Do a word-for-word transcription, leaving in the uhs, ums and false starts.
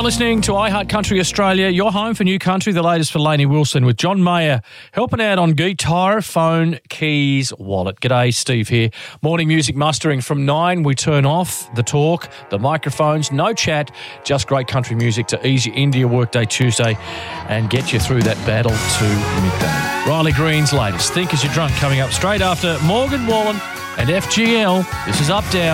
listening to iHeart Country Australia, your home for new country, the latest for Lainey Wilson with John Mayer helping out on guitar, phone, keys, wallet. G'day, Steve here. Morning music mustering from nine. We turn off the talk, the microphones, no chat, just great country music to ease you into your workday Tuesday and get you through that battle to midday. Riley Green's latest, Think As You're Drunk, coming up straight after Morgan Wallen and F G L. This is Up Down.